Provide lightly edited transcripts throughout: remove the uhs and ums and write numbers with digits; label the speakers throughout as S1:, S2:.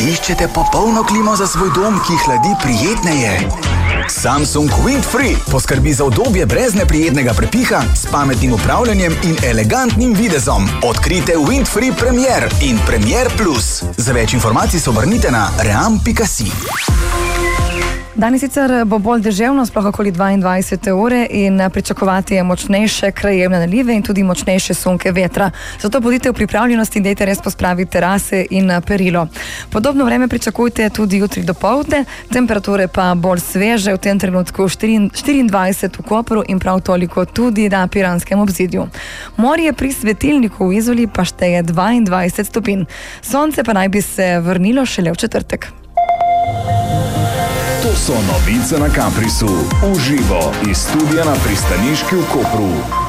S1: Iščete popolno klimo za svoj dom, ki hladi prijetneje? Samsung Windfree poskrbi za udobje brez neprijetnega prepiha, s pametnim upravljanjem in elegantnim videzom. Odkrite Windfree Premier in Premier Plus. Za več informacij se obrnite na ream.si.
S2: Danes sicer bo bolj deževno, sploh okoli 22 ure in pričakovati je močnejše krajevne nalive in tudi močnejše sunke vetra. Zato bodite v pripravljenosti in dejte res pospraviti terase in perilo. Podobno vreme pričakujte tudi jutri dopoldne, temperature pa bolj sveže, v tem trenutku 24 v Kopru in prav toliko tudi na Piranskem obzidju. Morje pri svetilniku v Izoli pa šteje 22 stopinj. Sonce pa naj bi se vrnilo šele v četrtek.
S3: To so novice na Caprisu. Uživo iz studia na Pristaniški v Kopru.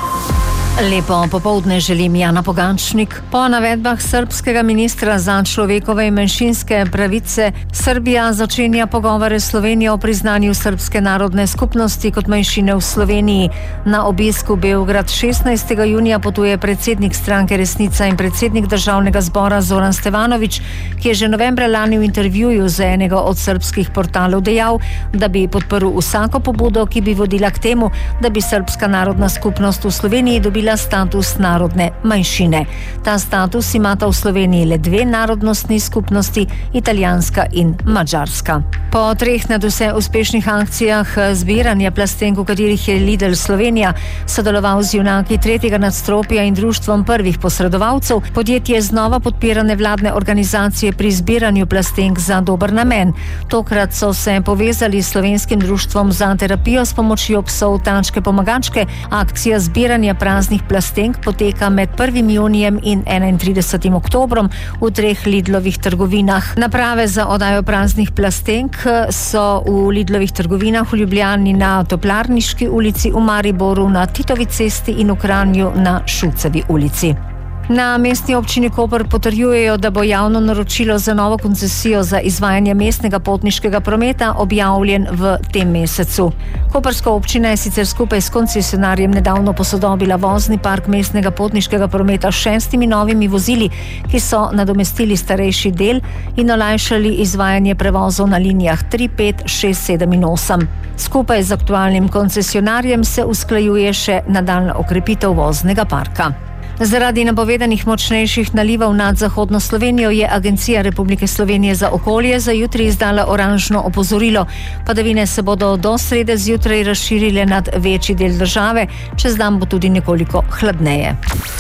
S4: Lepo popoldne želim, Jana Pogančnik. Po navedbah srbskega ministra za človekove in manjšinske pravice, Srbija začenja pogovore s Slovenijo o priznanju srbske narodne skupnosti kot manjšine v Sloveniji. Na obisku Beograd 16. junija potuje predsednik stranke Resnica in predsednik državnega zbora Zoran Stevanović, ki je že novembra lani v intervjuju za enega od srbskih portalov dejal, da bi podprl vsako pobudo, ki bi vodila k temu, da bi srbska narodna skupnost v Sloveniji dobila status narodne manjšine. Ta status imata v Sloveniji le dve narodnostni skupnosti, italijanska in madžarska. Po 3 nadvse uspešnih akcijah zbiranja plastenk, v katerih je Lidl Slovenija sodeloval z junaki 3. nadstropja in društvom prvih posredovalcev, podjetje znova podpira nevladne organizacije pri zbiranju plastenk za dober namen. Tokrat so se povezali s Slovenskim društvom za terapijo s pomočjo psov Tačke Pomagačke. Akcija zbiranja praznih plastenk poteka med 1. junijem in 31. oktobrom v 3 Lidlovih trgovinah. Naprave za oddajo praznih plastenk so v Lidlovih trgovinah v Ljubljani na Toplarniški ulici, v Mariboru na Titovi cesti in v Kranju na Šucevi ulici. Na mestni občini Koper potrjujejo, da bo javno naročilo za novo koncesijo za izvajanje mestnega potniškega prometa objavljen v tem mesecu. Koperska občina je sicer skupaj s koncesionarjem nedavno posodobila vozni park mestnega potniškega prometa s 6 novimi vozili, ki so nadomestili starejši del in olajšali izvajanje prevozov na linijah 3, 5, 6, 7 in 8. Skupaj z aktualnim koncesionarjem se usklajuje še nadaljnja okrepitev voznega parka. Zaradi napovedanih močnejših nalivov nad zahodno Slovenijo je Agencija Republike Slovenije za okolje za jutri izdala oranžno opozorilo. Padavine se bodo do srede zjutraj razširile nad večji del države, čez dan bo tudi nekoliko hladneje.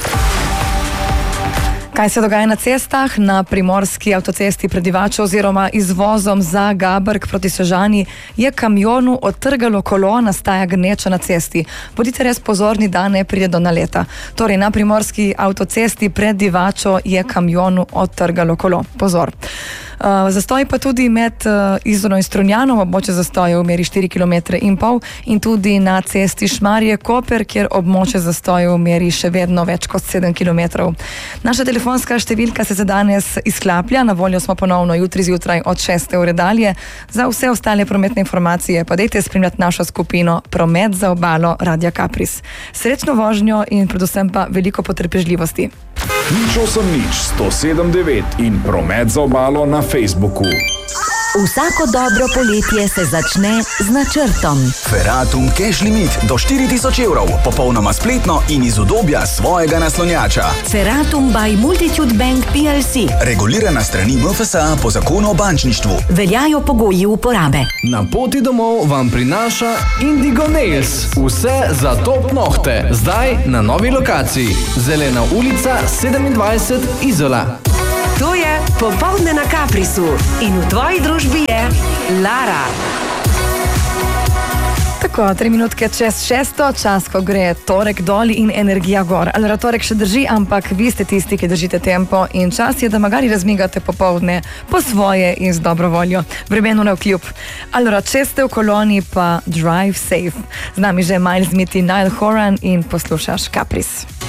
S4: Kaj se dogaja na cestah? Na primorski avtocesti pred Divačo oziroma izvozom za Gabrk proti Sežani je kamionu odtrgalo kolo, nastaja gneča na cesti. Bodite res pozorni, da ne pride do naleta. Torej, na primorski avtocesti pred Divačo je kamionu odtrgalo kolo. Pozor. Zastoj pa tudi med Izolo in Strunjanom, območje zastoja v meri 4,5 km in tudi na cesti Šmarje-Koper, kjer območje zastoja v meri še vedno več kot 7 km. Naša telefonska številka se za danes izklaplja, na voljo smo ponovno jutri zjutraj od 6. ure dalje. Za vse ostale prometne informacije pa dejte spremljati našo skupino Promet za obalo Radia Capris. Srečno vožnjo in predvsem pa veliko potrpežljivosti.
S3: 08-107-9 in Promet za obalo na Facebooku.
S5: Vsako dobro poletje se začne z načrtom.
S1: Ferratum Cash Limit do 4000 evrov, popolnoma spletno in iz udobja svojega naslonjača.
S5: Ferratum by Multitude Bank PLC.
S1: Regulirana strani MFSA po zakonu o bančništvu.
S5: Veljajo pogoji uporabe.
S6: Na poti domov vam prinaša Indigo Nails. Vse za top nohte. Zdaj na novi lokaciji. Zelena ulica 27 Izola.
S7: To je Popoldne na Caprisu in v tvoji družbi je Lara.
S2: Tako, 3 minutke čez 6, čas, ko gre torek dol in energija gor. Allora, torek še drži, ampak vi ste tisti, ki držite tempo in čas je, da magari razmigate popoldne po svoje in z dobro voljo. Vremenu ne vkljub. Allora, če ste v koloni, pa drive safe. Z nami že Miles Smith in Niall Horan in poslušaš Capris.